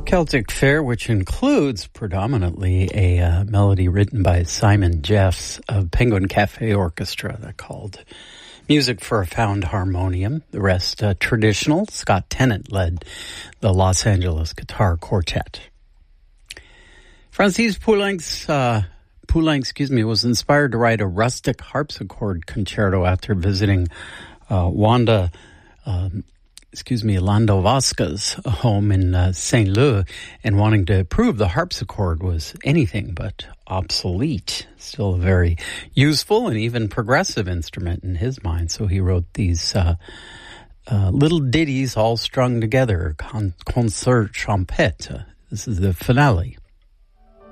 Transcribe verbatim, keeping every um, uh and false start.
Celtic Fair, which includes predominantly a uh, melody written by Simon Jeffs of Penguin Cafe Orchestra that called Music for a Found Harmonium. The rest uh, traditional. Scott Tennant led the Los Angeles Guitar Quartet. Francis Poulenc, uh, Poulenc, excuse me, was inspired to write a rustic harpsichord concerto after visiting uh, Wanda um, excuse me, Landowska's home in uh, Saint Leu, and wanting to prove the harpsichord was anything but obsolete. Still a very useful and even progressive instrument in his mind. So he wrote these uh, uh, little ditties all strung together, con- concert champêtre. This is the finale.